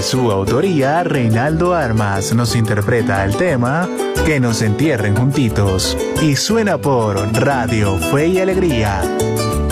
su autoría, Reinaldo Armas nos interpreta el tema Que nos entierren juntitos y suena por Radio Fe y Alegría.